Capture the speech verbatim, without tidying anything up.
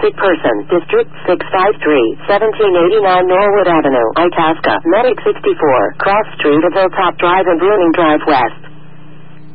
Sick person. District six five three, seventeen eighty-nine Norwood Avenue, Itasca. Medic sixty-four. Cross Street of Hilltop Drive and Bruning Drive West.